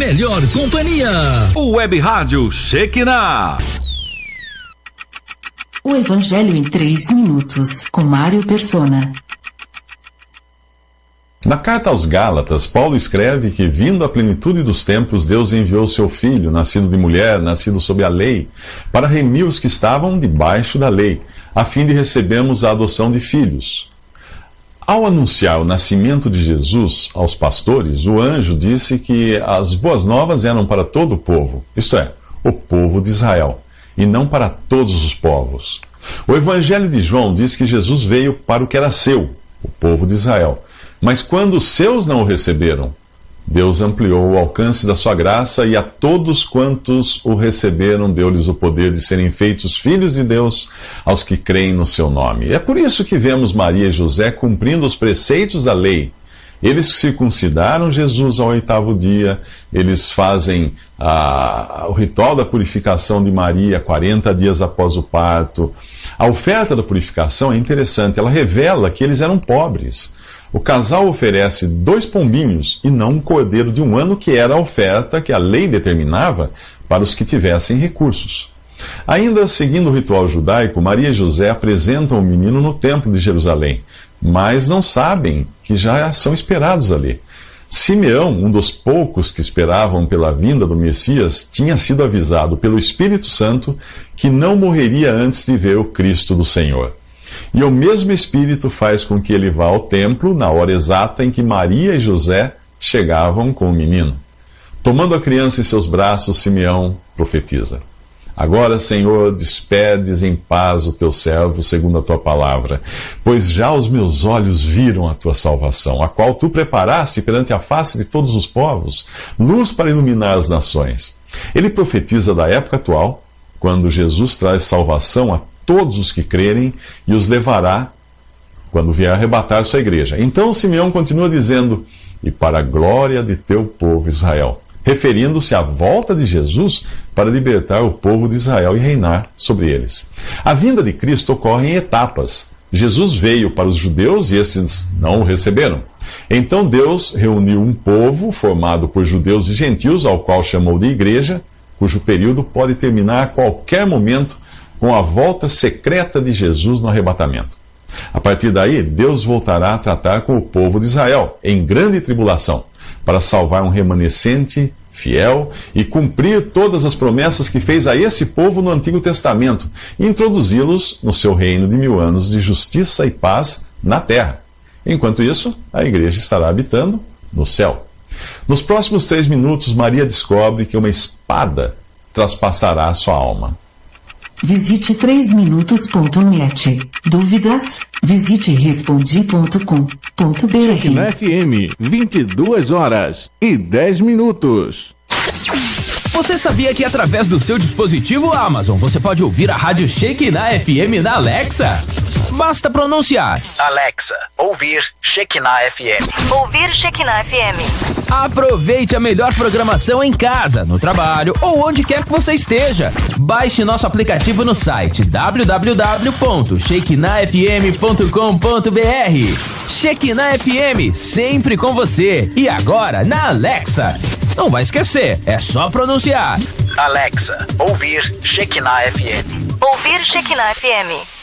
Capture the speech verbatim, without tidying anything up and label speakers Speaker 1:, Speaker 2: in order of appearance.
Speaker 1: melhor companhia.
Speaker 2: O Web Rádio Shekinah.
Speaker 3: O Evangelho em três minutos, com Mário Persona.
Speaker 4: Na carta aos Gálatas, Paulo escreve que, vindo a plenitude dos tempos, Deus enviou seu Filho, nascido de mulher, nascido sob a lei, para remir os que estavam debaixo da lei, a fim de recebermos a adoção de filhos. Ao anunciar o nascimento de Jesus aos pastores, o anjo disse que as boas novas eram para todo o povo, isto é, o povo de Israel, e não para todos os povos. O Evangelho de João diz que Jesus veio para o que era seu, o povo de Israel. Mas quando os seus não o receberam, Deus ampliou o alcance da sua graça e a todos quantos o receberam deu-lhes o poder de serem feitos filhos de Deus aos que creem no seu nome. É por isso que vemos Maria e José cumprindo os preceitos da lei. Eles circuncidaram Jesus ao oitavo dia, eles fazem ah, o ritual da purificação de Maria quarenta dias após o parto. A oferta da purificação é interessante, ela revela que eles eram pobres. O casal oferece dois pombinhos e não um cordeiro de um ano, que era a oferta que a lei determinava para os que tivessem recursos. Ainda seguindo o ritual judaico, Maria e José apresentam o menino no templo de Jerusalém, mas não sabem que já são esperados ali. Simeão, um dos poucos que esperavam pela vinda do Messias, tinha sido avisado pelo Espírito Santo que não morreria antes de ver o Cristo do Senhor. E o mesmo Espírito faz com que ele vá ao templo na hora exata em que Maria e José chegavam com o menino. Tomando a criança em seus braços, Simeão profetiza: Agora, Senhor, despedes em paz o teu servo segundo a tua palavra, pois já os meus olhos viram a tua salvação, a qual tu preparaste perante a face de todos os povos, luz para iluminar as nações. Ele profetiza da época atual, quando Jesus traz salvação a todos os que crerem e os levará quando vier arrebatar sua igreja. Então Simeão continua dizendo: e para a glória de teu povo Israel, referindo-se à volta de Jesus para libertar o povo de Israel e reinar sobre eles. A vinda de Cristo ocorre em etapas. Jesus veio para os judeus e esses não o receberam. Então Deus reuniu um povo formado por judeus e gentios, ao qual chamou de igreja, cujo período pode terminar a qualquer momento com a volta secreta de Jesus no arrebatamento. A partir daí, Deus voltará a tratar com o povo de Israel, em grande tribulação, para salvar um remanescente fiel e cumprir todas as promessas que fez a esse povo no Antigo Testamento e introduzi-los no seu reino de mil anos de justiça e paz na terra. Enquanto isso, a igreja estará habitando no céu. Nos próximos três minutos, Maria descobre que uma espada traspassará a sua alma.
Speaker 3: Visite três minutos ponto net. Dúvidas? Visite respondi ponto com ponto br.
Speaker 5: Shekinah F M, vinte e duas horas e dez minutos.
Speaker 6: Você sabia que através do seu dispositivo Amazon você pode ouvir a rádio Shekinah F M na Alexa? Basta pronunciar:
Speaker 7: Alexa, ouvir Shekinah F M.
Speaker 8: Ouvir Shekinah F M.
Speaker 6: Aproveite a melhor programação em casa, no trabalho ou onde quer que você esteja. Baixe nosso aplicativo no site w w w ponto shekinah f m ponto com ponto b r. Shekinah F M, sempre com você. E agora na Alexa. Não vai esquecer, é só pronunciar:
Speaker 7: Alexa, ouvir Shekinah F M.
Speaker 8: Ouvir Shekinah F M.